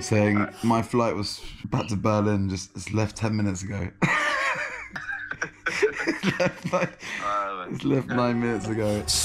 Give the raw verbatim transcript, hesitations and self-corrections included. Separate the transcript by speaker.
Speaker 1: saying
Speaker 2: Alright.
Speaker 1: my flight was back to Berlin. Just it's left ten minutes ago. It's left like,
Speaker 2: Uh,
Speaker 1: it's left nine minutes ago.